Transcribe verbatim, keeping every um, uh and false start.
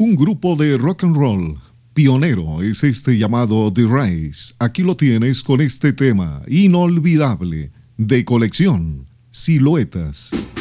Un grupo de rock and roll pionero es este llamado The Race. Aquí lo tienes con este tema inolvidable de colección, Siluetas.